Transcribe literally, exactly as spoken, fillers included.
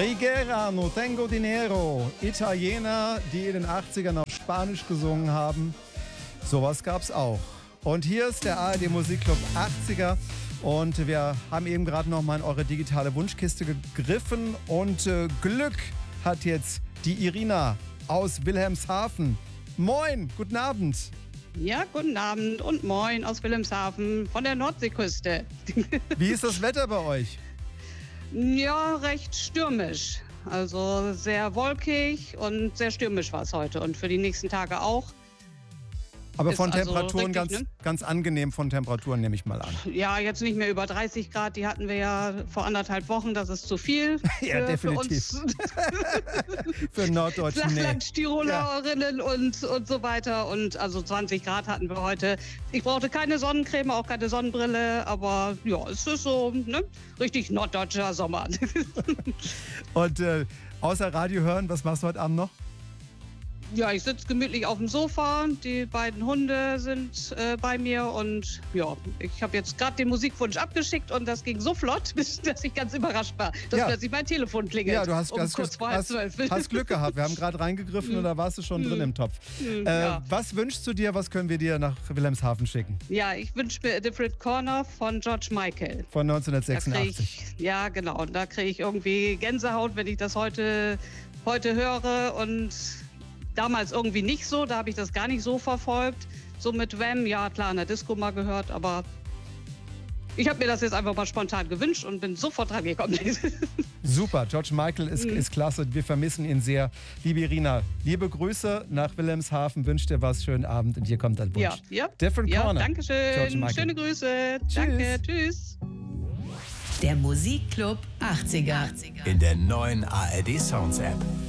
Rigera, no tengo dinero. Italiener, die in den achtzigern auf Spanisch gesungen haben. Sowas gab's auch. Und hier ist der A R D Musikclub achtziger. Und wir haben eben gerade noch mal in eure digitale Wunschkiste gegriffen. Und äh, Glück hat jetzt die Irina aus Wilhelmshaven. Moin, guten Abend. Ja, guten Abend und moin aus Wilhelmshaven von der Nordseeküste. Wie ist das Wetter bei euch? Ja, recht stürmisch. Also sehr wolkig und sehr stürmisch war es heute und für die nächsten Tage auch. Aber Ist von also Temperaturen richtig, ganz, ne? ganz angenehm von Temperaturen, nehme ich mal an. Ja, jetzt nicht mehr über dreißig Grad, die hatten wir ja vor anderthalb Wochen, das ist zu viel. Ja, für, definitiv. Für uns Für Norddeutschen, nee. Flachland-Tirolerinnen ja. und, und so weiter. Und also zwanzig Grad hatten wir heute. Ich brauchte keine Sonnencreme, auch keine Sonnenbrille, aber ja, es ist so, ne? Richtig norddeutscher Sommer. Und äh, außer Radio hören, was machst du heute Abend noch? Ja, ich sitze gemütlich auf dem Sofa. Die beiden Hunde sind äh, bei mir und ja, ich habe jetzt gerade den Musikwunsch abgeschickt und das ging so flott, dass ich ganz überrascht war, dass Ja. plötzlich mein Telefon klingelt. Ja, du hast, um hast, kurz vor halb hast, zwölf. hast Glück gehabt. Wir haben gerade reingegriffen und da warst du schon drin im Topf. Hm, Äh, ja. Was wünschst du dir, was können wir dir nach Wilhelmshaven schicken? Ja, ich wünsche mir A Different Corner von George Michael. Von Da krieg neunzehnhundertsechsundachtzig. ich, ja, genau. Und da kriege ich irgendwie Gänsehaut, wenn ich das heute, heute höre. Und damals irgendwie nicht so. Da habe ich das gar nicht so verfolgt. So mit Wham, ja klar, in der Disco mal gehört. Aber ich habe mir das jetzt einfach mal spontan gewünscht und bin sofort dran gekommen. Super, George Michael ist, Mhm. ist klasse. Wir vermissen ihn sehr. Liebe Irina, liebe Grüße nach Wilhelmshaven. Wünsche dir was, schönen Abend und hier kommt dein Wunsch. Ja, ja. Different Ja, Corner. danke George schön. Michael. Schöne Grüße. Tschüss. Danke, tschüss. Der Musikclub achtziger. In der neuen A R D Sounds App.